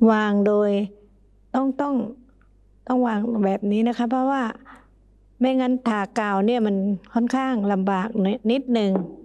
วางโดยต้องต้องวางแบบนี้นะคะ เพราะว่าไม่งั้นทากาวเนี่ยมันค่อนข้างลำบากนิดนึง